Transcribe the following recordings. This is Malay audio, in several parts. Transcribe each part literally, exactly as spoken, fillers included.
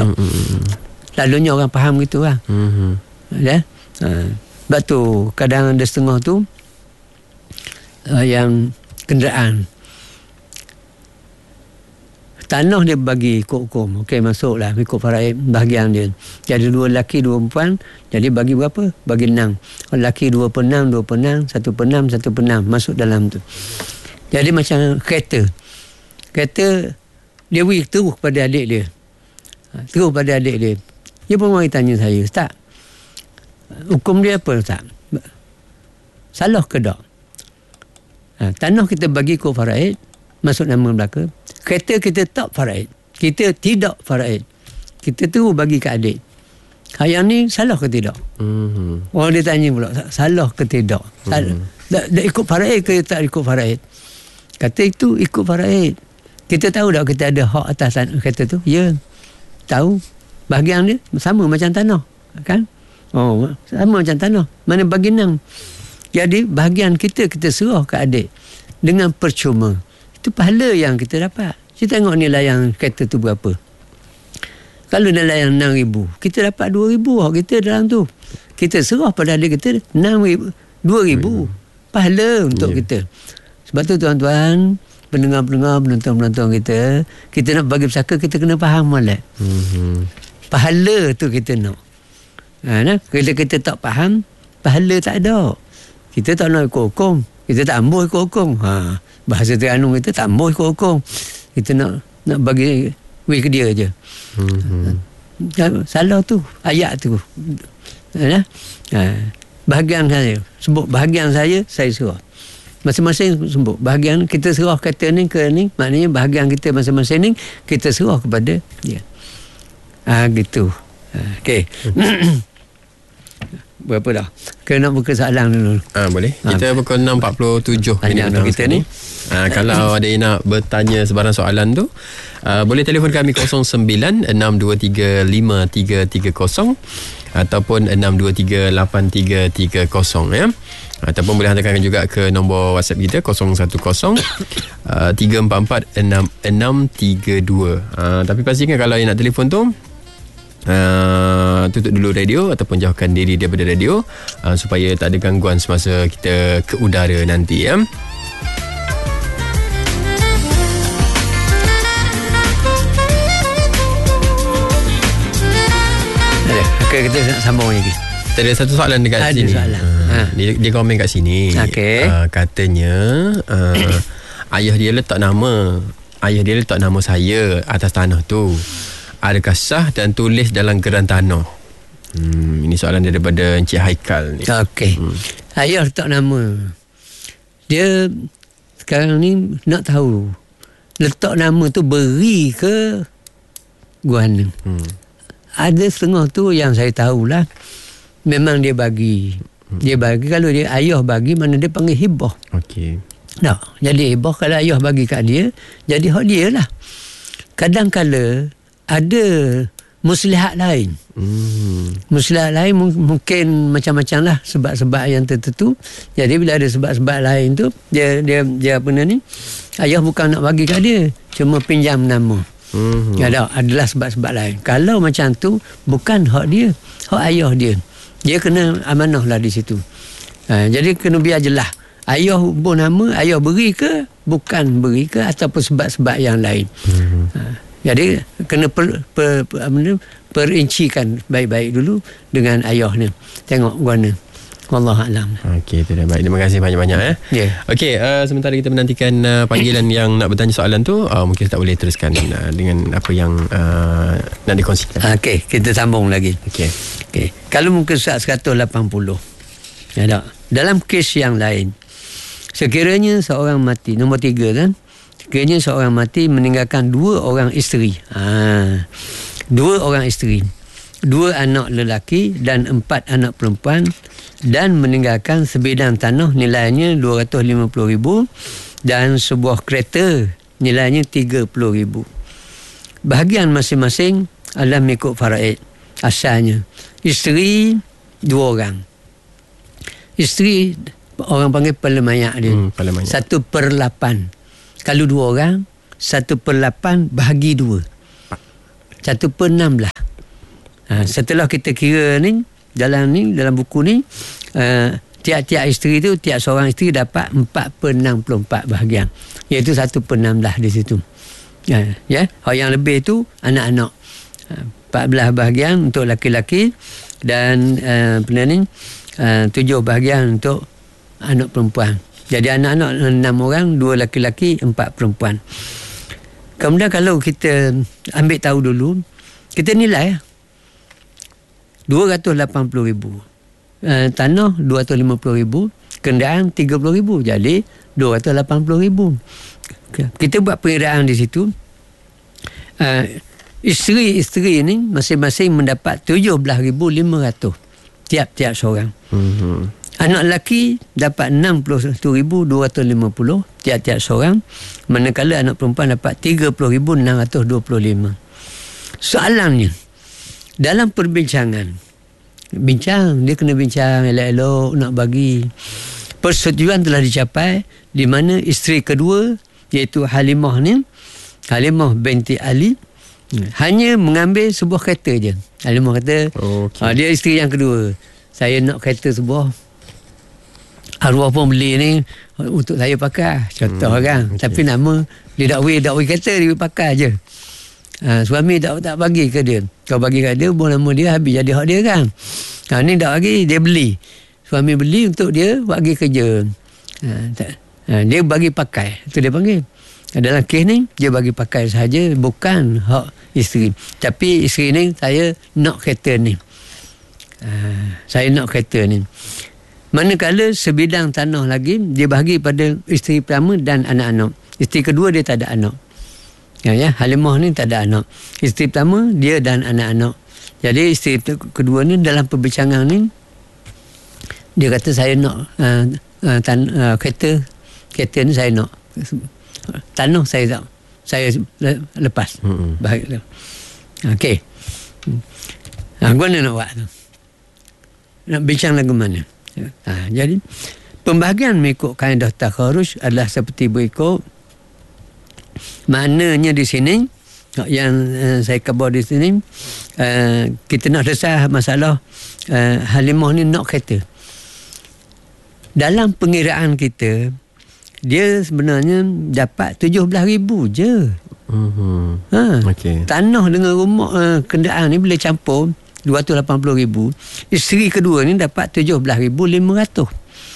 tau. Mm-hmm. Lalunya orang faham gitu lah. Mm-hmm. Ya? Ha. Sebab tu kadang ada setengah tu uh, yang kenderaan tanah dia bagi ikut hukum. Okey, masuklah ikut faraid bahagian dia. Jadi dua lelaki, dua perempuan, jadi bagi berapa? Bagi enam. Lelaki dua per enam, dua per enam, satu per enam, satu per enam masuk dalam tu. Jadi macam kereta. Kereta dia beri terus pada adik dia. Terus pada adik dia. Dia pun mari tanya saya, "Ustaz, hukum dia apa, Ustaz? Salah ke tak? Ha, tanah kita bagi ikut faraid, masuk nama belaka. Kereta kita tak faraid. Kita tidak faraid. Kita terus bagi ke adik. Ha, yang ni salah ke tidak?" Mm-hmm. Orang dia tanya pula, salah ke tidak? Salah. Mm-hmm. Dah, dah ikut faraid ke tak ikut faraid? Kata itu ikut faraid. Kita tahu tak kita ada hak atas kereta tu? Ya. Tahu. Bahagian dia sama macam tanah. Kan? Oh, sama macam tanah. Mana bagi enam. Jadi bahagian kita, kita serah ke adik. Dengan percuma. Itu pahala yang kita dapat. Kita tengok nilai yang kereta tu berapa. Kalau nilai yang enam ribu, kita dapat dua ribu hak kita dalam tu. Kita serah pada adik kita enam ribu, dua ribu. Pahala untuk yeah. kita. Sebab tu tuan-tuan, pendengar-pendengar, penonton-penonton kita, kita nak bagi pesaka, kita kena faham malak. Mm-hmm. Pahala tu kita nak. Ha, nah? Kalau kita tak faham, pahala tak ada. Kita tak nak ikut hukum. Kita tak ambil ikut hukum. Ha, bahasa Terengganu kita tak ambil ikut hukum. Kita nak nak bagi wih ke dia je. Mm-hmm. Salah tu. Ayat tu. Ha, ha, bahagian saya. Sebut bahagian saya, saya serah. Masing-masing sebut. Bahagian kita serah kata ni ke ni. Maknanya bahagian kita masing-masing ni, kita serah kepada dia. Ha, gitu. Ha, okey. Berapa dah? Kena nak buka soalan dulu. Ah, boleh. Kita ha. pukul enam empat puluh tujuh minit kita ni. Ah, kalau ada yang nak bertanya sebarang soalan tu, uh, boleh telefon kami kosong sembilan enam dua tiga lima tiga tiga kosong ataupun enam dua tiga lapan tiga tiga kosong ya. Ataupun boleh hantarkan juga ke nombor WhatsApp kita kosong satu kosong tiga empat empat enam enam tiga dua. Uh, tapi pastikan kalau yang nak telefon tu, Uh, tutup dulu radio ataupun jauhkan diri daripada radio uh, supaya tak ada gangguan semasa kita ke udara nanti ya. Okay, kita nak sambung lagi. Ada satu soalan dekat ada sini. Soalan. Uh, ha. dia, dia komen kat sini. Okay. Uh, katanya uh, ayah dia letak nama ayah dia letak nama saya atas tanah tu. Adakah sah dan tulis dalam geran tanah? Hmm, ini soalan daripada Encik Haikal ni. Okey. Hmm. Ayah letak nama. Dia sekarang ni nak tahu letak nama tu beri ke guana. Hmm. Ada setengah tu yang saya tahulah memang dia bagi. Hmm. Dia bagi, kalau dia ayah bagi, mana dia panggil hibah. Okey. Tak. Jadi hibah kalau ayah bagi kat dia, jadi hak dia lah. Kadang-kala ada muslihat lain. Hmm. Muslihat lain mungkin macam-macam lah sebab-sebab yang tertentu. Jadi bila ada sebab-sebab lain tu, dia dia dia apa ni? Ayah bukan nak bagi kat dia, cuma pinjam nama. Hmm. Ada adalah sebab-sebab lain. Kalau macam tu bukan hak dia, hak ayah dia. Dia kena amanah lah di situ. Ha, jadi kena biar jelas. Ayah ubah nama, ayah beri ke, bukan beri ke, ataupun sebab-sebab yang lain. Hmm. Ha. Jadi kena per, per, per, per, perincikan baik-baik dulu dengan ayahnya. Tengok guana. Wallahualam. Okey, itu dah baik. Terima kasih banyak-banyak ya. Yeah. Okey, uh, sementara kita menantikan uh, panggilan yang nak bertanya soalan tu, uh, mungkin tak boleh teruskan uh, dengan apa yang uh, nak dikongsikan. Okey, kita sambung lagi. Okey. Okey. Kalau muka surat seratus lapan puluh. Ya tak? Dalam kes yang lain, sekiranya seorang mati, nombor tiga kan? Sekiranya seorang mati meninggalkan dua orang isteri. Ha, dua orang isteri. Dua anak lelaki dan empat anak perempuan, dan meninggalkan sebidang tanah nilainya dua ratus lima puluh ribu dan sebuah kereta nilainya tiga puluh ribu. Bahagian masing-masing adalah mengikut faraid asalnya. Isteri dua orang. Isteri orang panggil pelemayak dia. Hmm, pelemayak. Satu per lapan. Kalau dua orang, satu per lapan bahagi dua. satu per enam lah. Ha, setelah kita kira ni, dalam ni, dalam buku ni, uh, tiap-tiap isteri tu, tiap seorang isteri dapat empat per enam puluh empat bahagian. Iaitu satu per enam lah di situ. Ya, ya. Yang lebih tu anak-anak. empat belas bahagian untuk laki-laki dan uh, apa ni uh, tujuh bahagian untuk anak perempuan. Jadi anak-anak enam orang, dua laki-laki, empat perempuan. Kemudian kalau kita ambil tahu dulu, kita nilai dua ratus lapan puluh ribu. Uh, tanah dua ratus lima puluh ribu, kenderaan tiga puluh ribu. Jadi dua ratus lapan puluh ribu. Kita buat perbezaan di situ. Uh, isteri-isteri ini masing-masing mendapat tujuh belas ribu lima ratus tiap-tiap seorang. Mm-hmm. Anak lelaki dapat enam puluh satu ribu dua ratus lima puluh tiap-tiap seorang. Manakala anak perempuan dapat tiga puluh ribu enam ratus dua puluh lima. Soalannya, dalam perbincangan, bincang, dia kena bincang elok-elok nak bagi. Persetujuan telah dicapai di mana isteri kedua, iaitu Halimah ni, Halimah binti Ali, hanya mengambil sebuah kereta je. Halimah kata, okay. uh, dia isteri yang kedua, saya nak kereta sebuah, arwah pun beli ni untuk saya pakai, contoh hmm, kan. Okay. Tapi nama dia dakwi, dakwi kereta dia pakai je. Uh, suami tak tak bagi ke dia. Kau bagi ke dia, pun nama dia habis jadi hak dia kan. Ha, ni tak bagi, dia beli. Suami beli untuk dia bagi kerja. Ha, tak, ha, dia bagi pakai, itu dia panggil. Dalam kes ni, dia bagi pakai sahaja, bukan hak isteri. Tapi isteri ni, saya nak kereta ni. Ha, saya nak kereta ni. Manakala sebidang tanah lagi, dia bahagi pada isteri pertama dan anak-anak. Isteri kedua, dia tak ada anak. Ya, ya, Halimah ni tak ada anak. Isteri pertama, dia dan anak-anak. Jadi isteri kedua ni dalam perbincangan ni, dia kata saya nak uh, uh, tan, uh, kereta, kereta ni saya nak. Tanah saya tak, saya lepas. Mm-hmm. Baik. Okey. Ha, gua nak buat tu. Nak bincang lagu mana? Ha, jadi pembahagian mengikut kaedah takharuj adalah seperti berikut. Maknanya di sini yang uh, saya khabar di sini, uh, kita nak selesai masalah uh, Halimah ni nak kereta. Dalam pengiraan kita, dia sebenarnya dapat tujuh belas ribu je. Mm-hmm. Ha. Okay. Tanah dengan rumah, uh, kenderaan ni boleh campur dua ratus lapan puluh ribu. Isteri kedua ni dapat tujuh belas ribu lima ratus.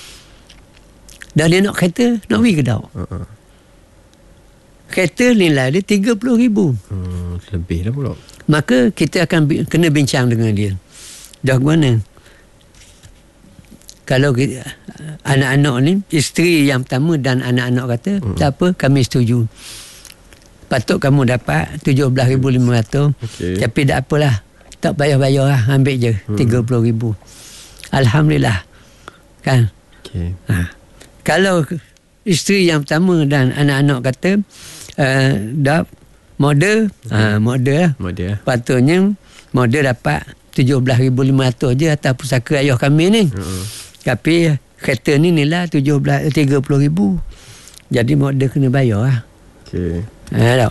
Dan dia nak kereta, nak pergi ke tak? Uh-uh. Kereta nilai dia tiga puluh ribu. Hmm, lebih dah pula. Maka kita akan bi- kena bincang dengan dia. Dah mana? Kalau kita, anak-anak ni, isteri yang pertama dan anak-anak kata, hmm. tak apa, kami setuju. Patut kamu dapat tujuh belas ribu lima ratus. Okay. Tapi tak apalah. Tak bayar-bayar lah. Ambil je hmm. tiga puluh ribu. Alhamdulillah. Kan? Okay. Ha. Kalau isteri yang pertama dan anak-anak kata, uh, dah model, okay. uh, model lah. Model. Patutnya model dapat tujuh belas ribu lima ratus je atas pusaka ayah kami ni. Uh-huh. Tapi kereta ni nilai tujuh belas, tiga puluh ribu. Jadi model kena bayar lah. Okay. Ha, tak?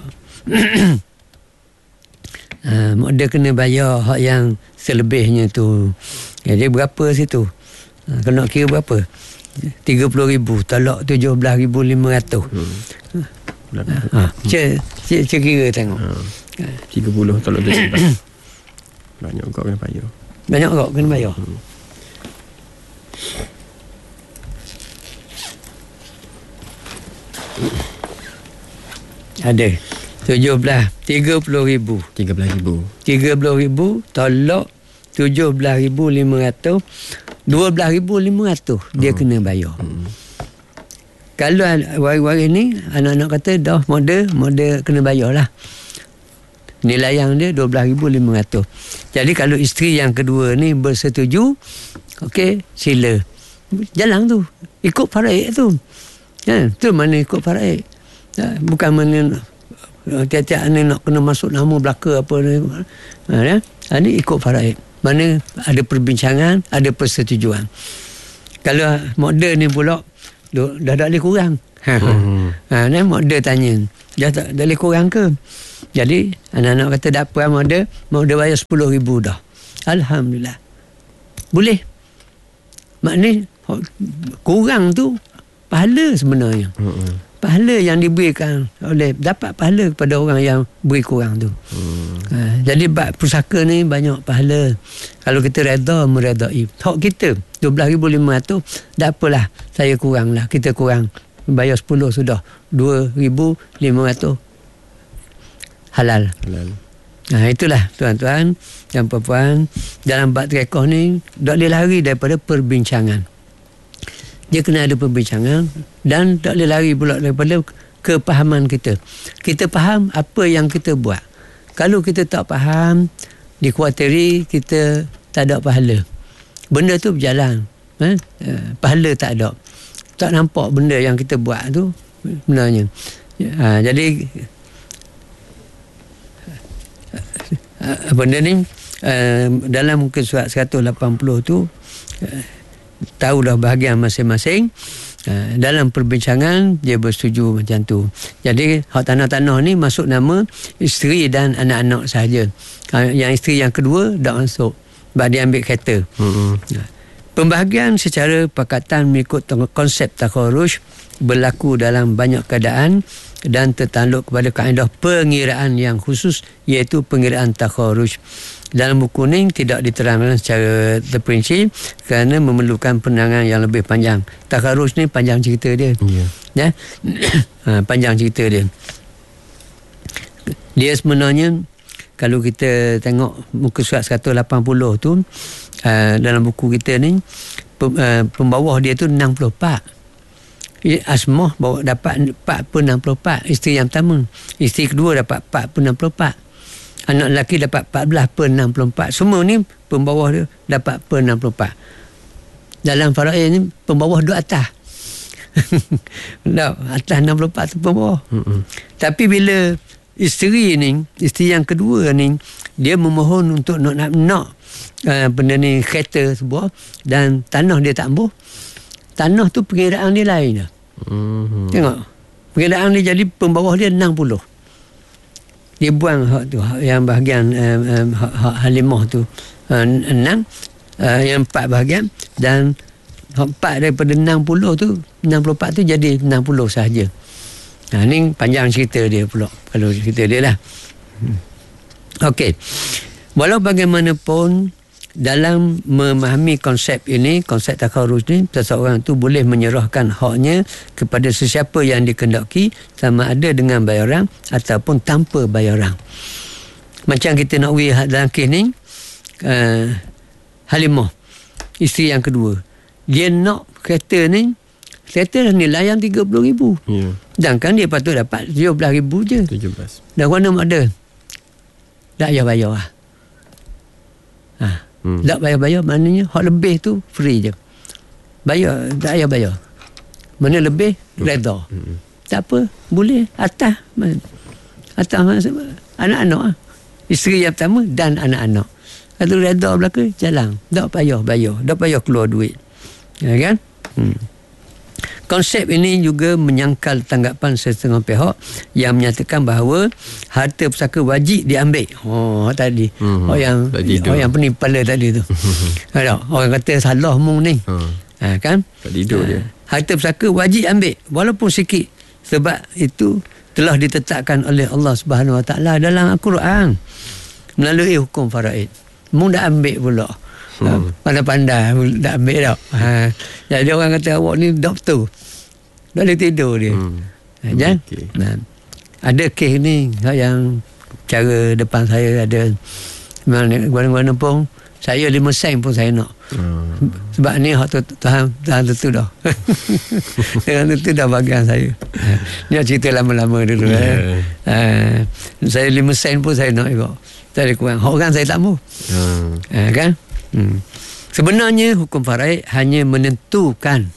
uh, model kena bayar hak yang selebihnya tu. Jadi berapa situ? Uh, kalau nak kira berapa? tiga puluh ribu tolak tujuh belas ribu lima ratus. Hmm. Ha, cik, cik, cik kira tengok. Ha. tiga puluh tolak tujuh belas. Banyak kau kena bayar. Banyak kau kena bayar. Hmm. Ada tujuh belas, tiga puluh ribu. tiga belas ribu. tiga puluh ribu tolak tujuh belas ribu lima ratus. dua belas ribu lima ratus dia hmm. kena bayar. Hmm. Kalau waris-waris ni anak-anak kata dah model, model kena bayar lah. Nilai yang dia dua belas ribu lima ratus. Jadi kalau isteri yang kedua ni bersetuju, okey, sila. Jalan tu. Ikut faraid tu. Ya, tu mana ikut faraid. Ya, bukan mana tiap-tiap ni nak kena masuk nama belaka apa ni. Ha, ya? Ha, ni ikut faraid. Mana ada perbincangan, ada persetujuan. Kalau model ni pula dah, dah tak boleh kurang. Ha, hmm. ha, ni model tanya, dah tak, tak boleh kurang ke? Jadi anak-anak kata tak apa, mau dia mau dia bayar sepuluh ribu dah. Alhamdulillah. Boleh. Maknanya kurang tu pahala sebenarnya. Hmm. Pahala yang diberikan oleh, dapat pahala kepada orang yang beri kurang tu. Hmm. Ha, jadi bab pusaka ni banyak pahala. Kalau kita reda meredai. Hak kita dua belas ribu lima ratus, tak apalah, saya kurang lah, kita kurang. Bayar sepuluh sudah. dua ribu lima ratus halal. Halal. Nah, itulah tuan-tuan dan puan-puan, dalam bab trekah ni tak boleh lari daripada perbincangan. Dia kena ada perbincangan dan tak boleh lari pula daripada kepahaman kita. Kita faham apa yang kita buat. Kalau kita tak faham, dikhawatiri kita tak ada pahala. Benda tu berjalan, eh? Pahala tak ada. Tak nampak benda yang kita buat tu sebenarnya. Ha, jadi benda ni uh, dalam muka surat seratus lapan puluh tu uh, tahulah bahagian masing-masing. uh, dalam perbincangan dia bersetuju macam tu. Jadi hak tanah-tanah ni masuk nama isteri dan anak-anak sahaja. uh, yang isteri yang kedua tak masuk sebab dia ambil kereta. Mm-hmm. uh, Pembahagian secara pakatan mengikut konsep takharuj berlaku dalam banyak keadaan dan tertakluk kepada kaedah pengiraan yang khusus, iaitu pengiraan takharuj. Dalam buku ni tidak diterangkan secara terperinci kerana memerlukan penerangan yang lebih panjang. Takharuj ni panjang cerita dia. Yeah. Ya? ha, panjang cerita dia. Dia sebenarnya kalau kita tengok muka surat seratus lapan puluh tu, uh, dalam buku kita ni, pembawah dia tu enam puluh empat. Asmah bawa dapat empat per enam puluh empat. Isteri yang pertama. Isteri kedua dapat empat per enam puluh empat. Anak lelaki dapat empat belas per enam puluh empat. Semua ni pembawah dia dapat per enam puluh empat. Dalam faraid ni pembawah duduk atas. Tak, atas enam puluh empat tu pembawah. Mm-hmm. Tapi bila isteri ni, isteri yang kedua ni, dia memohon untuk nak nak, nak uh, benda ni kereta sebuah dan tanah dia tak ambuh. Tanah tu pengiraan dia lain dah. Mm-hmm. Tengok. Pengiraan dia jadi pembawah dia enam puluh. Dia buang hak tu, hak yang bahagian um, um, hak, hak halimah tu uh, enam, uh, yang empat bahagian, dan hak empat daripada enam puluh tu, enam puluh empat tu jadi enam puluh sahaja. Nah, ni panjang cerita dia pula. Kalau cerita dia lah. Hmm. Okey. Walau bagaimanapun, dalam memahami konsep ini, konsep takharuj ni, seseorang tu boleh menyerahkan haknya kepada sesiapa yang dikehendaki, sama ada dengan bayaran ataupun tanpa bayaran. Macam kita nak wih dalam kes ni, uh, Halimah, isteri yang kedua, dia nak kereta ni, kereta nilai yang tiga puluh ribu. Yeah. Sedangkan dia patut dapat tujuh belas ribu je. tujuh belas. Dan mana mak ada? Tak payah bayar lah. Ha. Hmm. Tak bayar-bayar, maknanya hak lebih tu free je. Bayar, tak payah bayar. Mana lebih, reda. Hmm. Tak apa, boleh. Atas. Atas anak-anak lah. Isteri yang pertama dan anak-anak. Kalau reda belakang, jalan. Tak payah bayar. Tak payah keluar duit. Ya kan? Hmm. Konsep ini juga menyangkal tanggapan setengah pihak yang menyatakan bahawa harta pusaka wajib diambil. Oh, tadi. Mm-hmm. Orang yang orang yang penipala tadi tu. Ada orang kata salah mung ni. Hmm. Ha, kan? Tak tidur ha, dia. Harta pusaka wajib ambil walaupun sikit, sebab itu telah ditetapkan oleh Allah Subhanahu Wa Taala dalam Al-Quran melalui hukum faraid. Mung dah ambil pula. Hmm. Pandai-pandai tak ambil tak. Ha. Jadi orang kata awak ni doktor, tak boleh tidur dia. Hmm. Ha, okay. Nah, ada kes ni yang cara depan saya ada mana-mana pun saya lima sen pun saya nak. Hmm. Sebab ni hak tu tahan tahan tu dah. Tahan tu dah bagian saya. Ni cerita lama-lama dulu. Yeah. Eh. Ha, saya lima sen pun saya nak juga. Tak ada kurang. Hak orang saya tak mau. Hmm. Ha, kan? Hmm. Sebenarnya hukum faraid hanya menentukan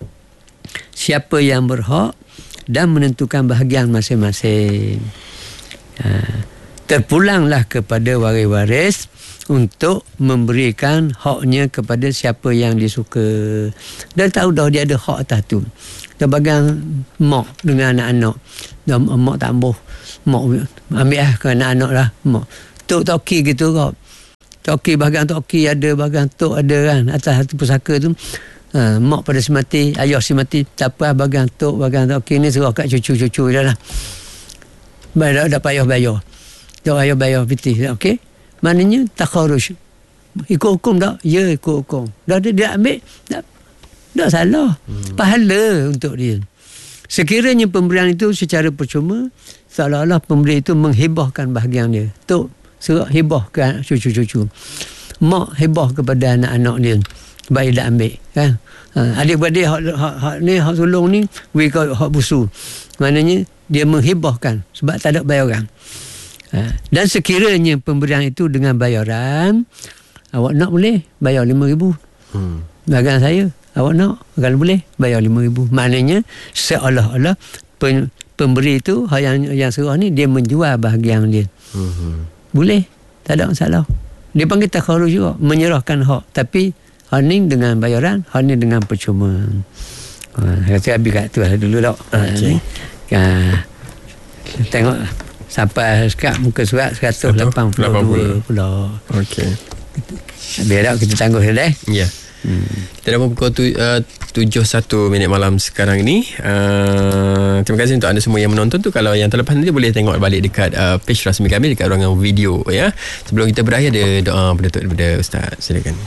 siapa yang berhak dan menentukan bahagian masing-masing. Ha. Terpulanglah kepada waris-waris untuk memberikan haknya kepada siapa yang disuka. Dan tahu dah dia ada hak atas tu. Dan bagian mak dengan anak-anak. Dan mak tak ambuh. mak ambil lah ke anak-anak lah. Mak tok toki gitu kau. Toki bahagian toki ada, bahagian tok ada kan atas satu pusaka tu. Ha, mak pada semati, ayah semati, tak apa bahagian tok, bahagian toki ni serah kat cucu-cucu dah lah. Bayar dah payah bayar. Tak payah bayar piti. Okey. Maknanya takharuj. Ikut hukum tak? Ya, ikut hukum. Dah dia, dia ambil tak, tak salah. Hmm. Pahala untuk dia. Sekiranya pemberian itu secara percuma, seolah-olah pemberi itu menghibahkan bahagian dia. Tok serah hibah ke cucu-cucu. Mak hibah kepada anak-anak dia. Baik dah ambil kan. Ha, adik-beradik hak, hak, hak ni hak sulung ni we kau hak busu. Maknanya dia menghibahkan sebab tak ada bayaran. Ha, dan sekiranya pemberian itu dengan bayaran, awak nak boleh bayar lima ribu. Hmm. Bahagian saya, awak nak kalau boleh bayar lima ribu. Maknanya seolah-olah pen, pemberi itu yang yang serah ni dia menjual bahagian dia. Hmm. Boleh, tak ada masalah. Dia panggil takharuj juga, menyerahkan hak. Tapi hak ni dengan bayaran, hak ni dengan percuma. Ha, saya habis kat tu lah dulu tak. Okay. Ha, tengok sampai sekat muka surat seratus lapan puluh dua pula. Okey. Biar tak kita tangguh dah. Ya. Yeah. Hmm. Kita dah pukul tu, uh, tujuh satu minit malam sekarang ni. Uh, terima kasih untuk anda semua yang menonton tu. Kalau yang terlepas nanti boleh tengok balik dekat uh, page rasmi kami dekat ruangan video ya. Sebelum kita berakhir ada doa penutup daripada Ustaz. Silakan.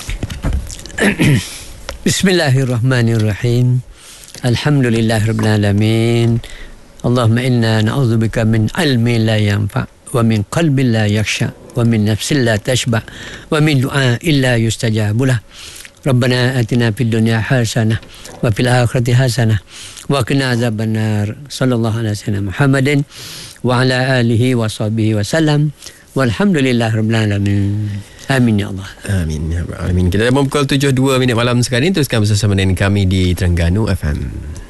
Bismillahirrahmanirrahim. Alhamdulillahirabbil alamin. Allahumma inna na'udzubika min ilmin la yanfa' wa min qalbin la yakhsha wa min nafsin la tashba wa min du'a illa yustajabulah. Rabbana atina fid dunya hasanah wa fil akhirati hasanah wa qina azabannar. Sallallahu alaihi wasallam Muhammadin wa ala alihi wa sahbihi wasallam. Walhamdulillahirabbil alamin. Amin ya Allah. Amin ya rabbal alamin. Kita dah pukul tujuh dua minit malam sekarang ni. Teruskan bersama dengan kami di Terengganu F M.